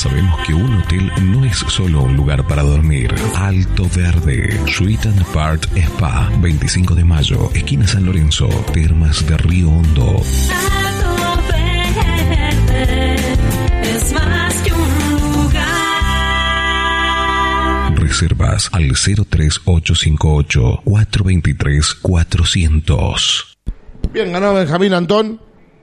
Sabemos que un hotel no es solo un lugar para dormir. Alto Verde, Suite and Part Spa, 25 de mayo, esquina San Lorenzo, Termas de Río Hondo. Alto Verde es más que un lugar. Reservas al 03858 423 400. Bien, ganó Benjamín Antón.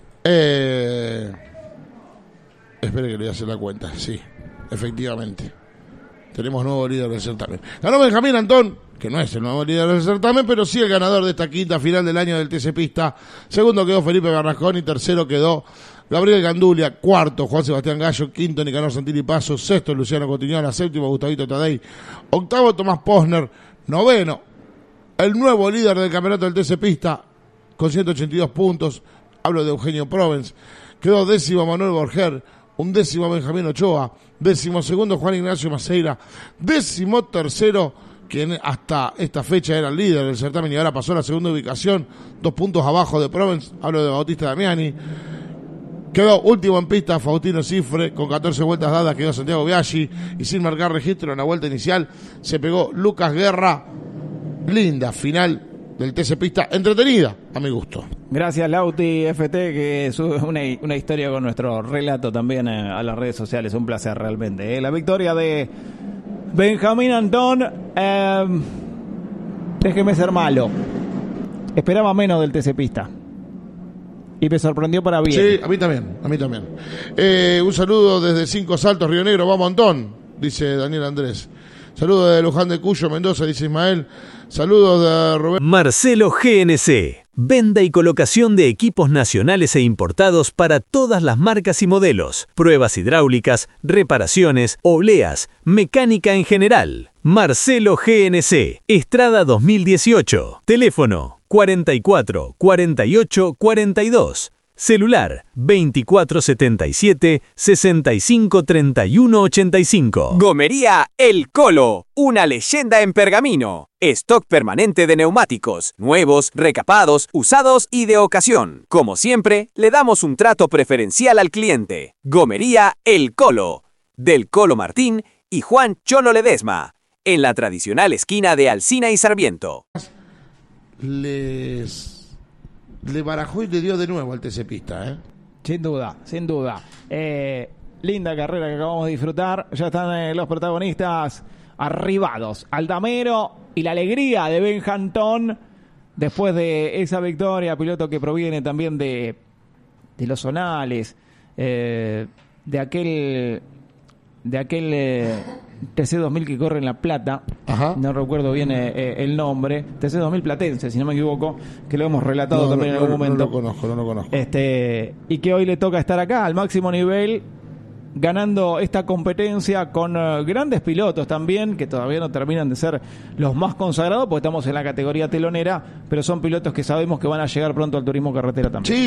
Espere que le voy a hacer la cuenta. Sí, efectivamente. Tenemos nuevo líder del certamen. Ganó Benjamín Antón, que no es el nuevo líder del certamen, pero sí el ganador de esta quinta final del año del TC Pista. Segundo quedó Felipe Bernasconi, tercero quedó Gabriel Gandulia, cuarto Juan Sebastián Gallo, quinto Nicanor Santilli Paso, sexto Luciano Cotiñola, séptimo Gustavito Tadei, octavo Tomás Posner, noveno el nuevo líder del campeonato del TC Pista con 182 puntos, hablo de Eugenio Provence, quedó décimo Manuel Borger, undécimo Benjamín Ochoa, décimo segundo Juan Ignacio Maceira, décimo tercero, quien hasta esta fecha era el líder del certamen y ahora pasó a la segunda ubicación, 2 puntos abajo de Provence, hablo de Bautista Damiani. Quedó último en pista Faustino Cifre, con 14 vueltas dadas quedó Santiago Biaggi, y sin marcar registro en la vuelta inicial se pegó Lucas Guerra. Linda final del TC Pista, entretenida a mi gusto. Gracias Lauti FT, que sube una historia con nuestro relato también a las redes sociales. Un placer realmente. La victoria de Benjamín Antón. Déjeme ser malo. Esperaba menos del TC Pista y me sorprendió para bien. Sí, a mí también. Un saludo desde Cinco Saltos, Río Negro. Vamos Antón, dice Daniel Andrés. Saludos de Luján de Cuyo, Mendoza, dice Ismael. Saludos de Roberto. Marcelo GNC. Venta y colocación de equipos nacionales e importados para todas las marcas y modelos. Pruebas hidráulicas, reparaciones, obleas, mecánica en general. Marcelo GNC. Estrada 2018. Teléfono 44 48 42. Celular 2477 65 31 85. Gomería El Colo, una leyenda en pergamino. Stock permanente de neumáticos, nuevos, recapados, usados y de ocasión. Como siempre, le damos un trato preferencial al cliente. Gomería El Colo, del Colo Martín y Juan Cholo Ledesma, en la tradicional esquina de Alsina y Sarmiento. Le barajó y le dio de nuevo al TC Pista, Sin duda. Linda carrera que acabamos de disfrutar. Ya están los protagonistas arribados. Aldamero y la alegría de Benjantón después de esa victoria. Piloto que proviene también de los zonales, de aquel TC2000 que corre en La Plata. Ajá. No recuerdo bien el nombre. TC2000 platense, si no me equivoco, que lo hemos relatado también en algún momento. No lo conozco. Y que hoy le toca estar acá al máximo nivel, ganando esta competencia con grandes pilotos también, que todavía no terminan de ser los más consagrados, porque estamos en la categoría telonera, pero son pilotos que sabemos que van a llegar pronto al turismo carretera también. Sí.